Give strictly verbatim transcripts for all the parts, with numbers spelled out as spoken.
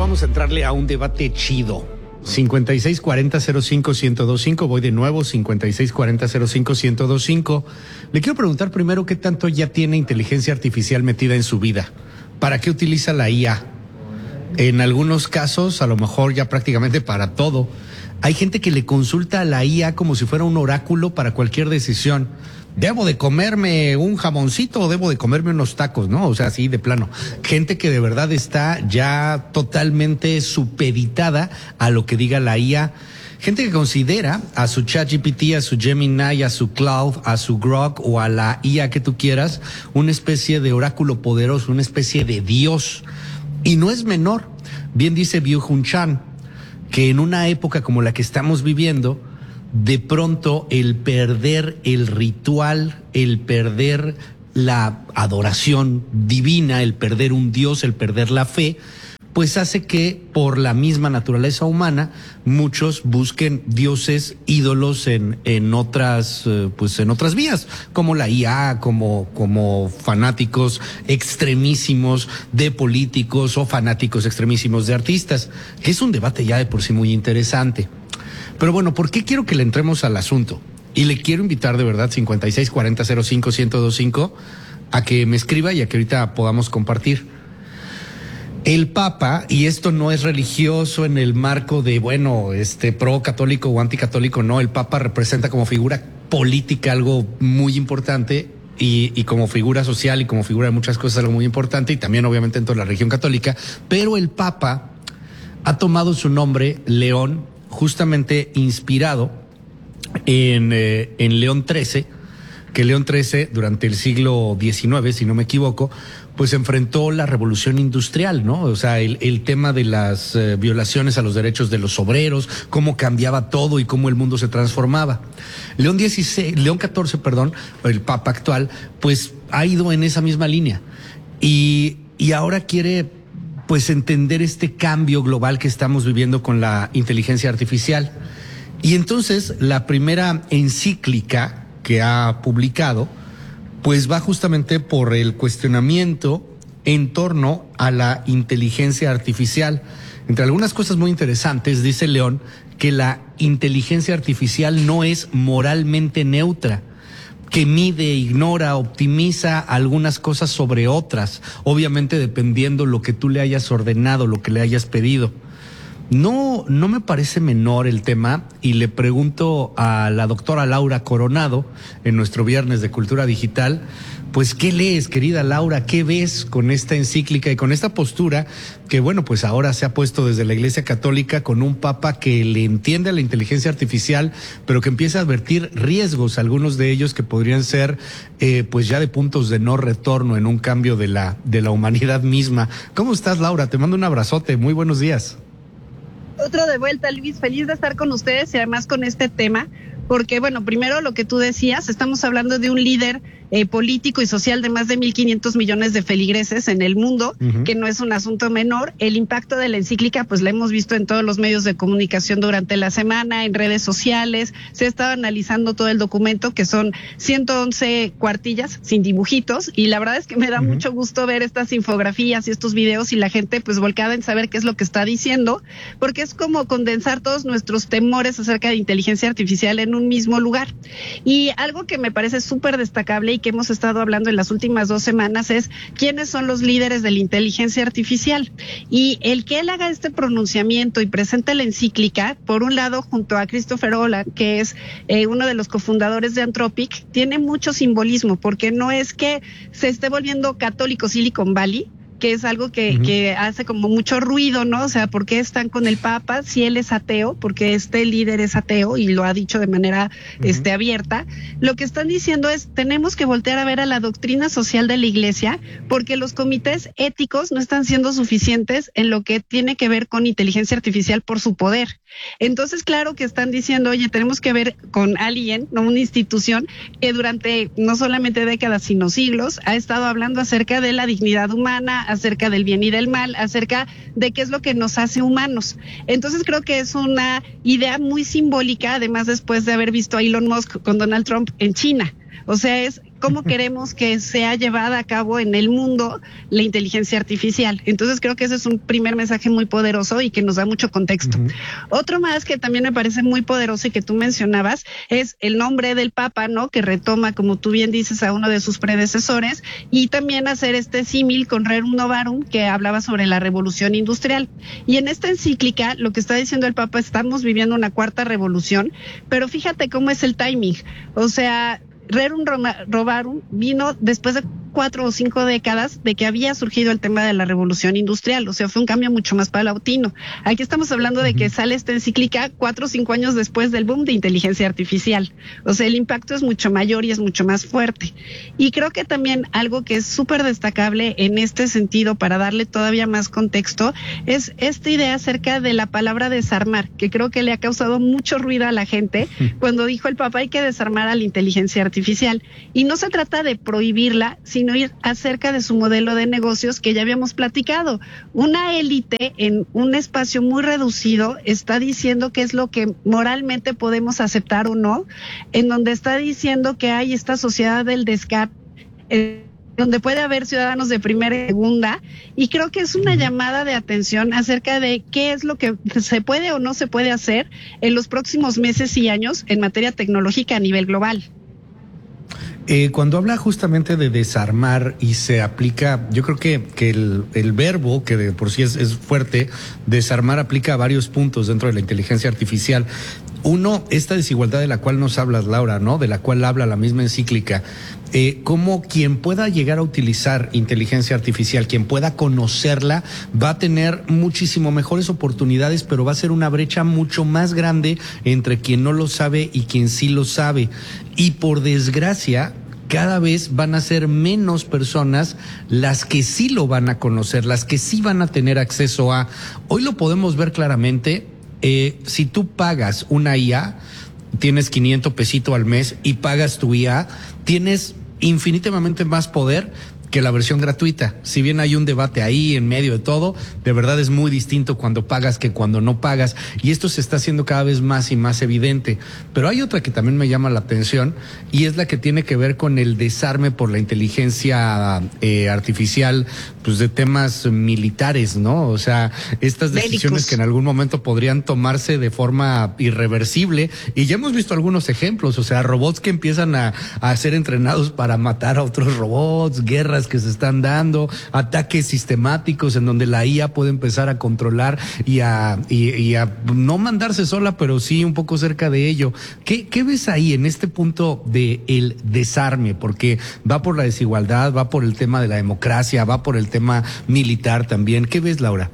vamos a entrarle a un debate chido. cincuenta y seis cuarenta cero cinco ciento veinticinco, voy de nuevo, cincuenta y seis cuarenta cero cinco ciento veinticinco. Le quiero preguntar primero qué tanto ya tiene inteligencia artificial metida en su vida. ¿Para qué utiliza la I A? En algunos casos, a lo mejor ya prácticamente para todo. Hay gente que le consulta a la I A como si fuera un oráculo para cualquier decisión. ¿Debo de comerme un jamoncito o debo de comerme unos tacos? ¿No? O sea, así de plano. Gente que de verdad está ya totalmente supeditada a lo que diga la I A. Gente que considera a su ChatGPT, a su Gemini, a su Cloud, a su Grok o a la I A que tú quieras, una especie de oráculo poderoso, una especie de Dios. Y no es menor. Bien dice Byung-Hun Chan, que en una época como la que estamos viviendo, de pronto el perder el ritual, el perder la adoración divina, el perder un Dios, el perder la fe, pues hace que por la misma naturaleza humana muchos busquen dioses, ídolos en en otras pues en otras vías, como la I A, como como fanáticos extremísimos de políticos o fanáticos extremísimos de artistas, que es un debate ya de por sí muy interesante. Pero bueno, ¿por qué quiero que le entremos al asunto? Y le quiero invitar de verdad, cincuenta y seis cuarenta cero cinco ciento veinticinco, a que me escriba y a que ahorita podamos compartir. El Papa, y esto no es religioso en el marco de, bueno, este pro católico o anticatólico, no, el Papa representa como figura política algo muy importante y, y como figura social y como figura de muchas cosas algo muy importante, y también obviamente en toda la religión católica, pero el Papa ha tomado su nombre, León, justamente inspirado en, eh, en León trece, que León trece durante el siglo diecinueve, si no me equivoco, pues enfrentó la revolución industrial, ¿no? O sea, el, el tema de las eh, violaciones a los derechos de los obreros, cómo cambiaba todo y cómo el mundo se transformaba. León dieciséis, León catorce, perdón, el Papa actual, pues ha ido en esa misma línea y, y ahora quiere pues entender este cambio global que estamos viviendo con la inteligencia artificial. Y entonces la primera encíclica que ha publicado pues va justamente por el cuestionamiento en torno a la inteligencia artificial. Entre algunas cosas muy interesantes, dice León que la inteligencia artificial no es moralmente neutra, que mide, ignora, optimiza algunas cosas sobre otras, obviamente dependiendo lo que tú le hayas ordenado, lo que le hayas pedido. No, no me parece menor el tema, y le pregunto a la doctora Laura Coronado en nuestro viernes de Cultura Digital, pues ¿qué lees, querida Laura? ¿Qué ves con esta encíclica y con esta postura que, bueno, pues ahora se ha puesto desde la Iglesia Católica con un papa que le entiende a la inteligencia artificial, pero que empieza a advertir riesgos, algunos de ellos que podrían ser eh, pues ya de puntos de no retorno en un cambio de la, de la humanidad misma? ¿Cómo estás, Laura? Te mando un abrazote, muy buenos días. Otro de vuelta, Luis, feliz de estar con ustedes y además con este tema, porque bueno, primero lo que tú decías, estamos hablando de un líder eh, político y social de más de mil quinientos millones de feligreses en el mundo, uh-huh. que no es un asunto menor. El impacto de la encíclica, pues la hemos visto en todos los medios de comunicación durante la semana, en redes sociales, se ha estado analizando todo el documento, que son ciento once cuartillas sin dibujitos, y la verdad es que me da uh-huh. mucho gusto ver estas infografías y estos videos y la gente pues volcada en saber qué es lo que está diciendo, porque es como condensar todos nuestros temores acerca de inteligencia artificial en un mismo lugar. Y algo que me parece súper destacable y que hemos estado hablando en las últimas dos semanas es quiénes son los líderes de la inteligencia artificial. Y el que él haga este pronunciamiento y presente la encíclica, por un lado junto a Christopher Holland, que es eh, uno de los cofundadores de Anthropic, tiene mucho simbolismo, porque no es que se esté volviendo católico Silicon Valley, que es algo que, uh-huh. que hace como mucho ruido, ¿no? O sea, ¿por qué están con el Papa si él es ateo? Porque este líder es ateo y lo ha dicho de manera uh-huh. este, abierta. Lo que están diciendo es, tenemos que voltear a ver a la doctrina social de la Iglesia, porque los comités éticos no están siendo suficientes en lo que tiene que ver con inteligencia artificial por su poder. Entonces, claro que están diciendo, oye, tenemos que ver con alguien, ¿no? Una institución que durante no solamente décadas, sino siglos, ha estado hablando acerca de la dignidad humana, acerca del bien y del mal, acerca de qué es lo que nos hace humanos. Entonces creo que es una idea muy simbólica, además después de haber visto a Elon Musk con Donald Trump en China. O sea, es cómo queremos que sea llevada a cabo en el mundo la inteligencia artificial. Entonces creo que ese es un primer mensaje muy poderoso y que nos da mucho contexto. Uh-huh. Otro más que también me parece muy poderoso y que tú mencionabas es el nombre del Papa, ¿no? Que retoma, como tú bien dices, a uno de sus predecesores, y también hacer este símil con Rerum Novarum, que hablaba sobre la revolución industrial. Y en esta encíclica, lo que está diciendo el Papa, estamos viviendo una cuarta revolución, pero fíjate cómo es el timing. O sea, Rerum Novarum vino después de cuatro o cinco décadas de que había surgido el tema de la revolución industrial, o sea, fue un cambio mucho más paulatino. Aquí estamos hablando de que sale esta encíclica cuatro o cinco años después del boom de inteligencia artificial, o sea, el impacto es mucho mayor y es mucho más fuerte. Y creo que también algo que es súper destacable en este sentido, para darle todavía más contexto, es esta idea acerca de la palabra desarmar, que creo que le ha causado mucho ruido a la gente cuando dijo el Papa hay que desarmar a la inteligencia artificial. Y no se trata de prohibirla, sino ir acerca de su modelo de negocios que ya habíamos platicado. Una élite en un espacio muy reducido está diciendo qué es lo que moralmente podemos aceptar o no, en donde está diciendo que hay esta sociedad del descarte, eh, donde puede haber ciudadanos de primera y segunda, y creo que es una llamada de atención acerca de qué es lo que se puede o no se puede hacer en los próximos meses y años en materia tecnológica a nivel global. Eh, cuando habla justamente de desarmar y se aplica, yo creo que, que el, el verbo, que de por sí es, es fuerte, desarmar aplica a varios puntos dentro de la inteligencia artificial. Uno, esta desigualdad de la cual nos hablas, Laura, ¿no? De la cual habla la misma encíclica. Eh, cómo quien pueda llegar a utilizar inteligencia artificial, quien pueda conocerla, va a tener muchísimo mejores oportunidades, pero va a ser una brecha mucho más grande entre quien no lo sabe y quien sí lo sabe. Y por desgracia, cada vez van a ser menos personas las que sí lo van a conocer, las que sí van a tener acceso a. Hoy lo podemos ver claramente. Eh, si tú pagas una I A, tienes quinientos pesitos al mes y pagas tu I A, tienes infinitamente más poder que la versión gratuita. Si bien hay un debate ahí en medio de todo, de verdad es muy distinto cuando pagas que cuando no pagas, y esto se está haciendo cada vez más y más evidente. Pero hay otra que también me llama la atención, y es la que tiene que ver con el desarme por la inteligencia eh, artificial, pues de temas militares, ¿no? O sea, estas decisiones bélicos que en algún momento podrían tomarse de forma irreversible, y ya hemos visto algunos ejemplos, o sea, robots que empiezan a, a ser entrenados para matar a otros robots, guerras que se están dando, ataques sistemáticos en donde la I A puede empezar a controlar y a, y, y a no mandarse sola, pero sí un poco cerca de ello. ¿Qué, qué ves ahí en este punto de el desarme? Porque va por la desigualdad, va por el tema de la democracia, va por el tema militar también. ¿Qué ves, Laura?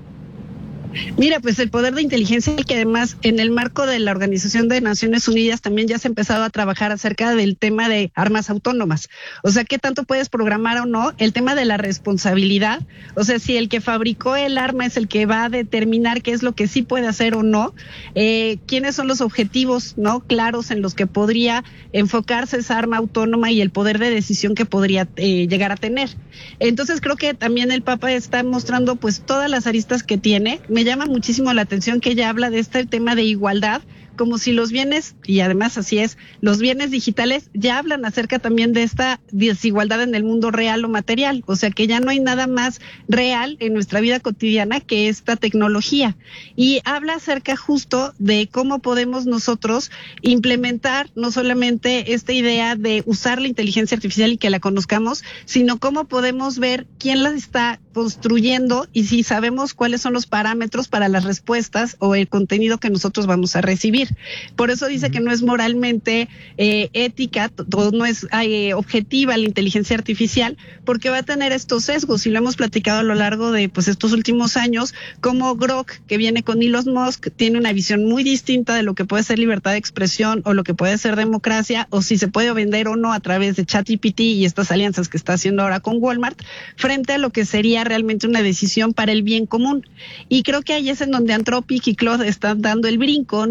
Mira, pues el poder de inteligencia, que además en el marco de la Organización de Naciones Unidas también ya se ha empezado a trabajar acerca del tema de armas autónomas. O sea, ¿qué tanto puedes programar o no? El tema de la responsabilidad. O sea, si el que fabricó el arma es el que va a determinar qué es lo que sí puede hacer o no, eh, quiénes son los objetivos, ¿no? Claros en los que podría enfocarse esa arma autónoma y el poder de decisión que podría eh, llegar a tener. Entonces creo que también el Papa está mostrando pues todas las aristas que tiene. Me llama muchísimo la atención que ella habla de este tema de igualdad, como si los bienes, y además así es, los bienes digitales ya hablan acerca también de esta desigualdad en el mundo real o material, o sea que ya no hay nada más real en nuestra vida cotidiana que esta tecnología, y habla acerca justo de cómo podemos nosotros implementar no solamente esta idea de usar la inteligencia artificial y que la conozcamos, sino cómo podemos ver quién la está construyendo y si sabemos cuáles son los parámetros para las respuestas o el contenido que nosotros vamos a recibir. Por eso dice que no es moralmente eh, ética, todo no es eh, objetiva la inteligencia artificial, porque va a tener estos sesgos, y lo hemos platicado a lo largo de pues estos últimos años, como Grok, que viene con Elon Musk, tiene una visión muy distinta de lo que puede ser libertad de expresión o lo que puede ser democracia, o si se puede vender o no a través de ChatGPT y estas alianzas que está haciendo ahora con Walmart, frente a lo que sería realmente una decisión para el bien común. Y creo que ahí es en donde Anthropic y Claude están dando el brinco, ¿no? En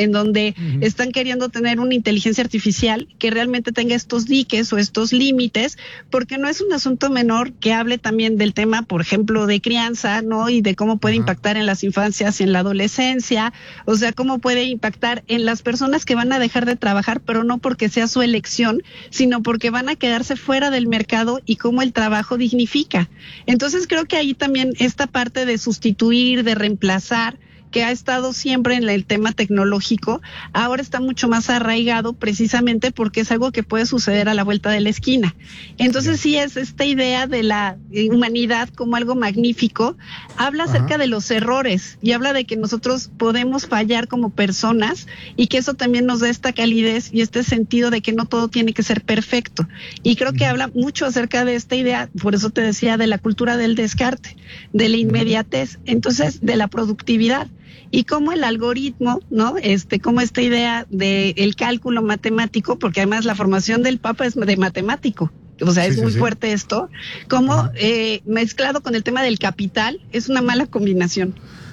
En donde uh-huh. están queriendo tener una inteligencia artificial que realmente tenga estos diques o estos límites, porque no es un asunto menor que hable también del tema, por ejemplo, de crianza, ¿no? Y de cómo puede uh-huh. impactar en las infancias y en la adolescencia, o sea, cómo puede impactar en las personas que van a dejar de trabajar, pero no porque sea su elección, sino porque van a quedarse fuera del mercado y cómo el trabajo dignifica. Entonces creo que ahí también esta parte de sustituir, de reemplazar, que ha estado siempre en el tema tecnológico, ahora está mucho más arraigado precisamente porque es algo que puede suceder a la vuelta de la esquina. Entonces sí es esta idea de la humanidad como algo magnífico, habla Ajá. acerca de los errores y habla de que nosotros podemos fallar como personas y que eso también nos da esta calidez y este sentido de que no todo tiene que ser perfecto. Y creo que uh-huh. habla mucho acerca de esta idea, por eso te decía, de la cultura del descarte, de la inmediatez, entonces de la productividad. Y como el algoritmo, ¿no? Este, como esta idea de el cálculo matemático, porque además la formación del Papa es de matemático. O sea, sí, es sí, muy sí. fuerte esto. Como eh, mezclado con el tema del capital, es una mala combinación.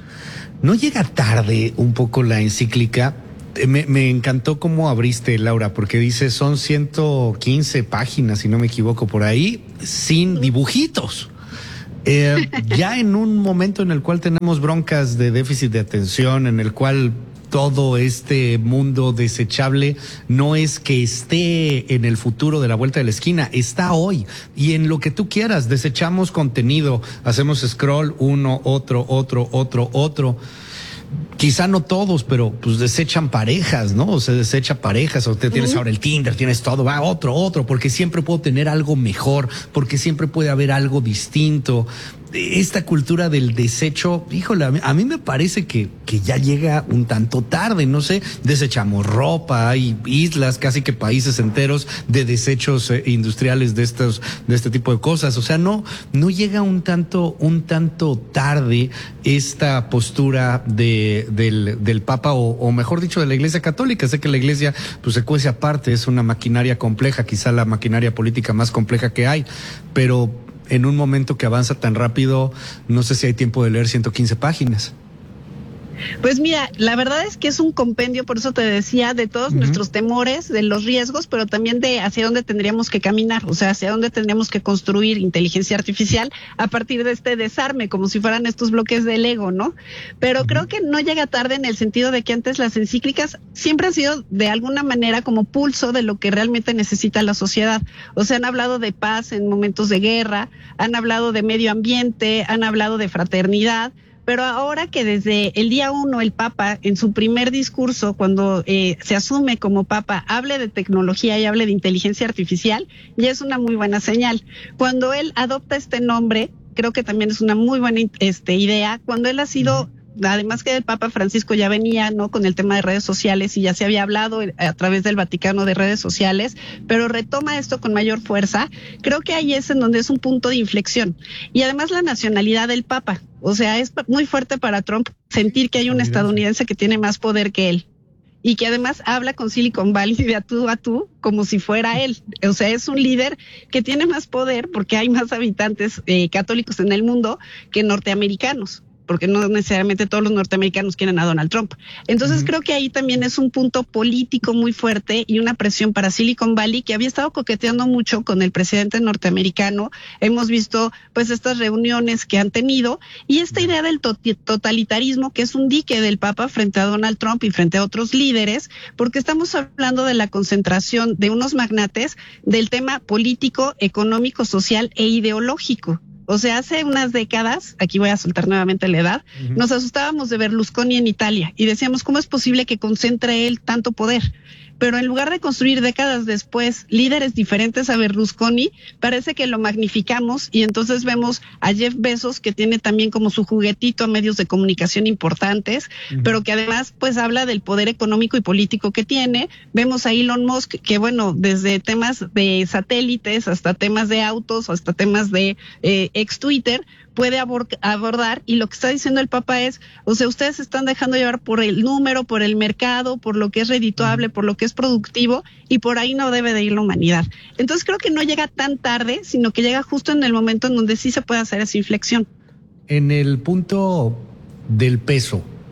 ¿No llega tarde un poco la encíclica? Me, me encantó cómo abriste, Laura, porque dice son ciento quince páginas, si no me equivoco, por ahí, sin dibujitos. Eh, ya en un momento en el cual tenemos broncas de déficit de atención, en el cual todo este mundo desechable no es que esté en el futuro de la vuelta de la esquina, está hoy. Y en lo que tú quieras, desechamos contenido, hacemos scroll, uno, otro, otro, otro, otro. Quizá no todos, pero pues desechan parejas, ¿no? O se desecha parejas, o te tienes uh-huh. ahora el Tinder, tienes todo, va otro, otro, porque siempre puedo tener algo mejor, porque siempre puede haber algo distinto. Esta cultura del desecho, híjole, a mí, a mí me parece que, que ya llega un tanto tarde, no sé, desechamos ropa, hay islas, casi que países enteros de desechos eh, industriales de estos, de este tipo de cosas, o sea, no, no llega un tanto, un tanto tarde esta postura de, del, del Papa, o, o mejor dicho, de la Iglesia Católica. Sé que la Iglesia, pues se cuece aparte, es una maquinaria compleja, quizá la maquinaria política más compleja que hay, pero en un momento que avanza tan rápido, no sé si hay tiempo de leer ciento quince páginas. Pues mira, la verdad es que es un compendio, por eso te decía, de todos uh-huh. nuestros temores, de los riesgos, pero también de hacia dónde tendríamos que caminar, o sea, hacia dónde tendríamos que construir inteligencia artificial a partir de este desarme, como si fueran estos bloques del ego, ¿no? Pero uh-huh. creo que no llega tarde en el sentido de que antes las encíclicas siempre han sido de alguna manera como pulso de lo que realmente necesita la sociedad. O sea, han hablado de paz en momentos de guerra, han hablado de medio ambiente, han hablado de fraternidad. Pero ahora que desde el día uno el Papa, en su primer discurso, cuando eh, se asume como Papa, hable de tecnología y hable de inteligencia artificial, ya es una muy buena señal. Cuando él adopta este nombre, creo que también es una muy buena este, idea. Cuando él ha sido... Además que el Papa Francisco ya venía, ¿no?, con el tema de redes sociales y ya se había hablado a través del Vaticano de redes sociales, pero retoma esto con mayor fuerza. Creo que ahí es en donde es un punto de inflexión. Y además la nacionalidad del Papa. O sea, es muy fuerte para Trump sentir que hay un estadounidense que tiene más poder que él. Y que además habla con Silicon Valley de a tú a tú como si fuera él. O sea, es un líder que tiene más poder porque hay más habitantes eh, católicos en el mundo que norteamericanos, porque no necesariamente todos los norteamericanos quieren a Donald Trump. Entonces uh-huh. creo que ahí también es un punto político muy fuerte y una presión para Silicon Valley, que había estado coqueteando mucho con el presidente norteamericano. Hemos visto pues estas reuniones que han tenido y esta idea del to- totalitarismo, que es un dique del Papa frente a Donald Trump y frente a otros líderes, porque estamos hablando de la concentración de unos magnates del tema político, económico, social e ideológico. O sea, hace unas décadas, aquí voy a soltar nuevamente la edad, uh-huh. nos asustábamos de Berlusconi en Italia y decíamos, ¿cómo es posible que concentre él tanto poder? Pero en lugar de construir décadas después líderes diferentes a Berlusconi, parece que lo magnificamos y entonces vemos a Jeff Bezos, que tiene también como su juguetito a medios de comunicación importantes, uh-huh. pero que además pues habla del poder económico y político que tiene. Vemos a Elon Musk, que bueno, desde temas de satélites hasta temas de autos, hasta temas de eh, ex Twitter, puede abordar, y lo que está diciendo el Papa es, o sea, ustedes se están dejando llevar por el número, por el mercado, por lo que es redituable, por lo que es productivo, y por ahí no debe de ir la humanidad. Entonces creo que no llega tan tarde, sino que llega justo en el momento en donde sí se puede hacer esa inflexión. En el punto del peso,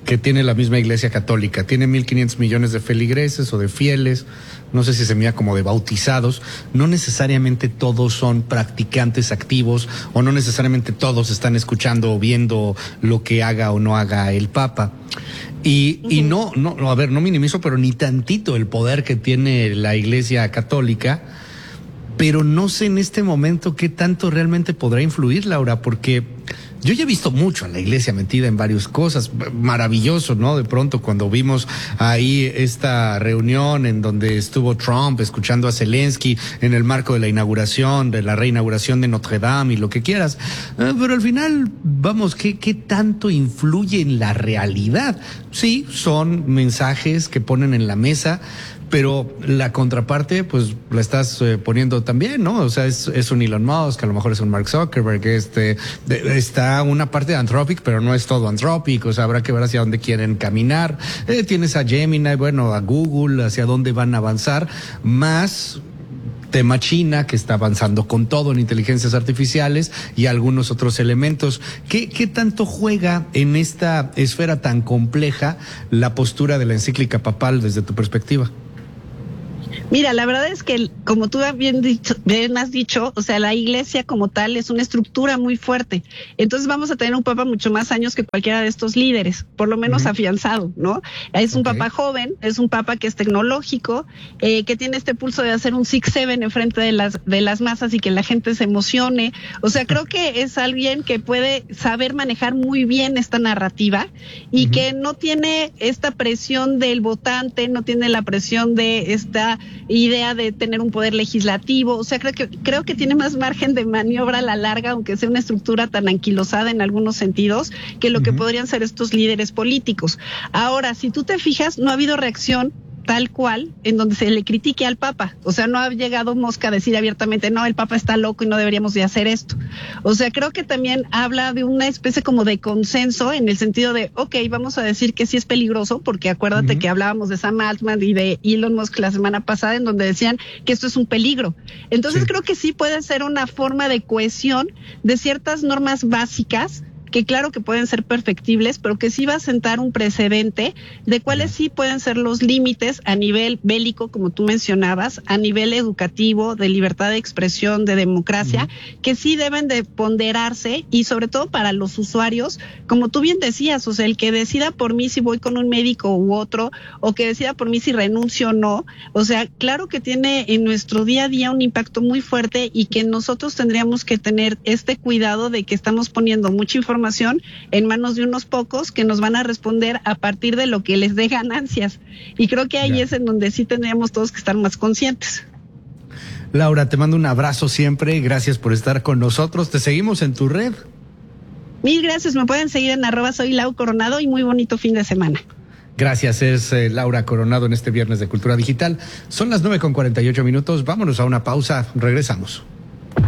que tiene la misma Iglesia Católica. Tiene mil quinientos millones de feligreses o de fieles, no sé si se mira como de bautizados. No necesariamente todos son practicantes activos o no necesariamente todos están escuchando o viendo lo que haga o no haga el Papa. Y, uh-huh. y no, no, a ver, no minimizo, pero ni tantito el poder que tiene la Iglesia Católica, pero no sé en este momento qué tanto realmente podrá influir, Laura, porque yo ya he visto mucho a la iglesia metida en varias cosas. Maravilloso, ¿no? De pronto cuando vimos ahí esta reunión en donde estuvo Trump escuchando a Zelensky en el marco de la inauguración, de la reinauguración de Notre Dame y lo que quieras. Eh, pero al final, vamos, ¿qué, qué tanto influye en la realidad? Sí, son mensajes que ponen en la mesa, pero la contraparte, pues, la estás eh, poniendo también, ¿no? O sea, es, es un Elon Musk, a lo mejor es un Mark Zuckerberg, este, de, está una parte de Anthropic, pero no es todo Anthropic, o sea, habrá que ver hacia dónde quieren caminar. Eh, tienes a Gemini, bueno, a Google, hacia dónde van a avanzar, más tema China, que está avanzando con todo en inteligencias artificiales y algunos otros elementos. ¿Qué, qué tanto juega en esta esfera tan compleja la postura de la encíclica papal desde tu perspectiva? Mira, la verdad es que, como tú bien, dicho, bien has dicho, o sea, la iglesia como tal es una estructura muy fuerte. Entonces vamos a tener un papa mucho más años que cualquiera de estos líderes, por lo menos uh-huh. afianzado, ¿no? Es un okay. papa joven, es un papa que es tecnológico, eh, que tiene este pulso de hacer un six seven en frente de las, de las masas y que la gente se emocione. O sea, creo que es alguien que puede saber manejar muy bien esta narrativa y uh-huh. que no tiene esta presión del votante, no tiene la presión de esta idea de tener un poder legislativo. O sea, creo que creo que tiene más margen de maniobra a la larga, aunque sea una estructura tan anquilosada en algunos sentidos, que lo uh-huh. que podrían ser estos líderes políticos. Ahora, si tú te fijas, no ha habido reacción tal cual en donde se le critique al Papa. O sea, no ha llegado Mosca a decir abiertamente, no, el Papa está loco y no deberíamos de hacer esto. O sea, creo que también habla de una especie como de consenso en el sentido de, ok, vamos a decir que sí es peligroso, porque acuérdate uh-huh. que hablábamos de Sam Altman y de Elon Musk la semana pasada, en donde decían que esto es un peligro. Entonces sí. creo que sí puede ser una forma de cohesión de ciertas normas básicas que claro que pueden ser perfectibles, pero que sí va a sentar un precedente de cuáles sí pueden ser los límites a nivel bélico, como tú mencionabas, a nivel educativo, de libertad de expresión, de democracia, uh-huh. que sí deben de ponderarse y sobre todo para los usuarios, como tú bien decías, o sea, el que decida por mí si voy con un médico u otro, o que decida por mí si renuncio o no, o sea, claro que tiene en nuestro día a día un impacto muy fuerte y que nosotros tendríamos que tener este cuidado de que estamos poniendo mucha información en manos de unos pocos que nos van a responder a partir de lo que les dé ganancias. Y creo que ahí ya. es en donde sí tendríamos todos que estar más conscientes. Laura, te mando un abrazo siempre. Gracias por estar con nosotros. Te seguimos en tu red. Mil gracias. Me pueden seguir en arroba soy Lau Coronado y muy bonito fin de semana. Gracias, es eh, Laura Coronado en este viernes de Cultura Digital. Son las nueve con cuarenta y ocho minutos. Vámonos a una pausa. Regresamos.